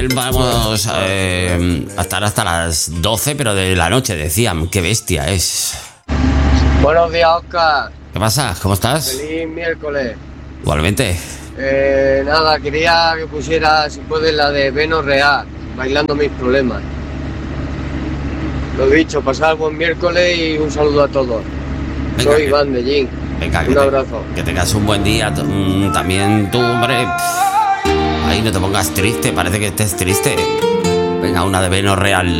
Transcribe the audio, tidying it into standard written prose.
él vamos a estar hasta las 12, pero de la noche, decían. Qué bestia es. Buenos días, Oscar. ¿Qué pasa? ¿Cómo estás? Feliz miércoles. Igualmente. Nada, quería que pusiera, si puedes, la de Beno Real, Bailando Mis Problemas. Lo dicho, pasad buen miércoles y un saludo a todos. Venga, Soy Iván de Jin. Venga, un abrazo. Que tengas un buen día. También tú, hombre. Ahí no te pongas triste, parece que estés triste. Venga, una de Beno Real.